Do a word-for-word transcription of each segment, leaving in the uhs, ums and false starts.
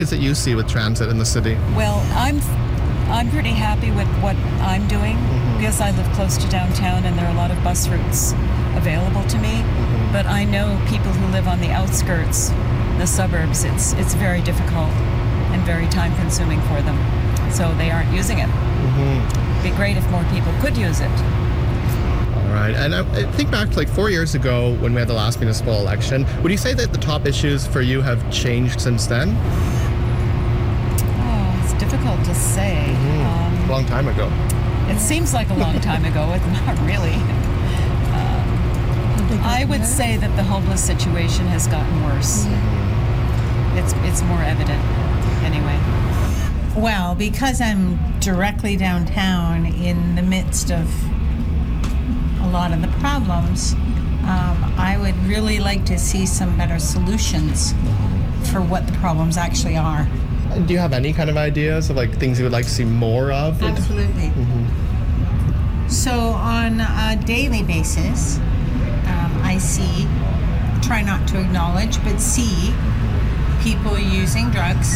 that you see with transit in the city? Well, I'm I'm pretty happy with what I'm doing mm-hmm. because I live close to downtown and there are a lot of bus routes available to me. Mm-hmm. But I know people who live on the outskirts, the suburbs, it's it's very difficult and very time consuming for them. So they aren't using it. Mm-hmm. It'd be great if more people could use it. All right. And I, I think back to like four years ago when we had the last municipal election. Would you say that the top issues for you have changed since then? Difficult to say. Mm-hmm. Um, long time ago. It seems like a long time ago. It's not really. Uh, I would say that the homeless situation has gotten worse. Mm-hmm. It's it's more evident anyway. Well, because I'm directly downtown in the midst of a lot of the problems, um, I would really like to see some better solutions for what the problems actually are. Do you have any kind of ideas of like things you would like to see more of? Absolutely. Mm-hmm. So on a daily basis, um, I see, try not to acknowledge, but see people using drugs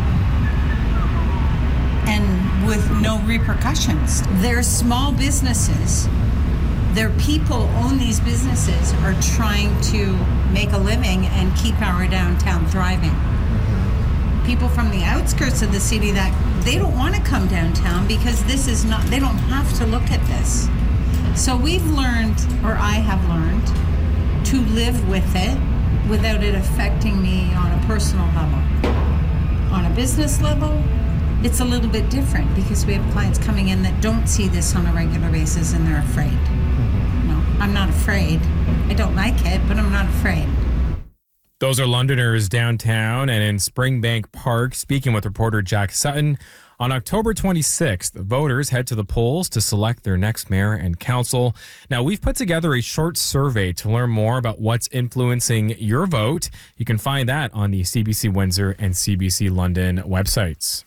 and with no repercussions. They're small businesses. Their people own these businesses, are trying to make a living and keep our downtown thriving. People from the outskirts of the city that they don't want to come downtown because this is not, they don't have to look at this. So we've learned, or I have learned, to live with it without it affecting me on a personal level. On a business level, it's a little bit different because we have clients coming in that don't see this on a regular basis and they're afraid. Mm-hmm. No, I'm not afraid. I don't like it, but I'm not afraid. Those are Londoners downtown and in Springbank Park, speaking with reporter Jack Sutton. On October twenty-sixth, voters head to the polls to select their next mayor and council. Now, we've put together a short survey to learn more about what's influencing your vote. You can find that on the C B C Windsor and C B C London websites.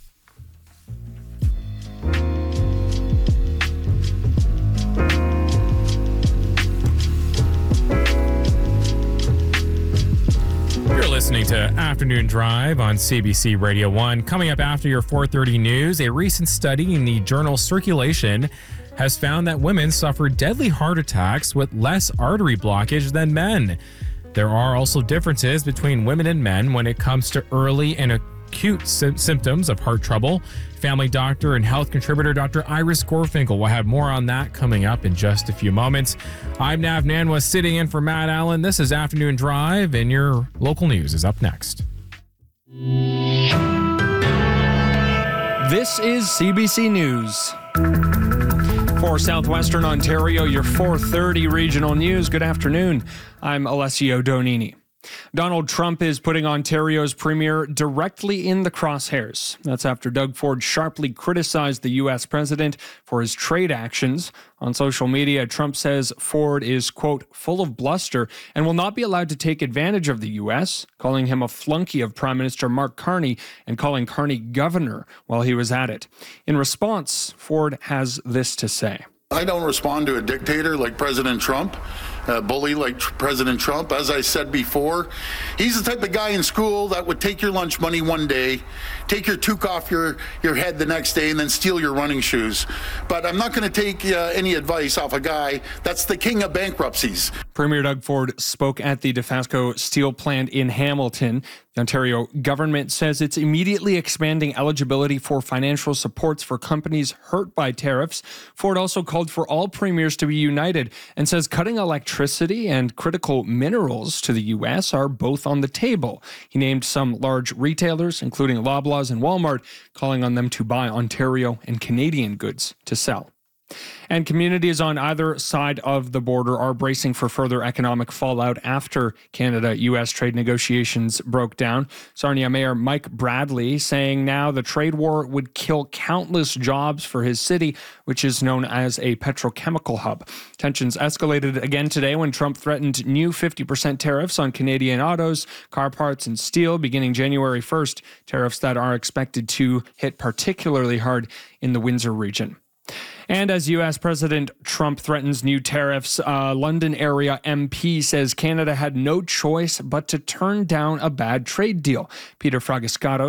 You're listening to Afternoon Drive on C B C Radio one. Coming up after your four thirty news, a recent study in the journal Circulation has found that women suffer deadly heart attacks with less artery blockage than men. There are also differences between women and men when it comes to early and acute sy- symptoms of heart trouble. Family doctor and health contributor Doctor Iris Gorfinkel will have more on that coming up in just a few moments. I'm Nav Nanwa sitting in for Matt Allen. This is Afternoon Drive, and your local news is up next. This is C B C News. For Southwestern Ontario, your four thirty regional news. Good afternoon. I'm Alessio Donini. Donald Trump is putting Ontario's premier directly in the crosshairs. That's after Doug Ford sharply criticized the U S president for his trade actions. On social media, Trump says Ford is, quote, full of bluster and will not be allowed to take advantage of the U S, calling him a flunky of Prime Minister Mark Carney and calling Carney governor while he was at it. In response, Ford has this to say. I don't respond to a dictator like President Trump, a bully like President Trump. As I said before, he's the type of guy in school that would take your lunch money one day, take your toque off your, your head the next day, and then steal your running shoes. But I'm not going to take uh, any advice off a guy that's the king of bankruptcies. Premier Doug Ford spoke at the Dofasco steel plant in Hamilton. The Ontario government says it's immediately expanding eligibility for financial supports for companies hurt by tariffs. Ford also called for all premiers to be united and says cutting electricity and critical minerals to the U S are both on the table. He named some large retailers, including Loblaws and Walmart, calling on them to buy Ontario and Canadian goods to sell. And communities on either side of the border are bracing for further economic fallout after Canada-U S trade negotiations broke down. Sarnia Mayor Mike Bradley saying now the trade war would kill countless jobs for his city, which is known as a petrochemical hub. Tensions escalated again today when Trump threatened new fifty percent tariffs on Canadian autos, car parts, and steel beginning January first, tariffs that are expected to hit particularly hard in the Windsor region. And as U S President Trump threatens new tariffs, a London area M P says Canada had no choice but to turn down a bad trade deal. Peter Fragascato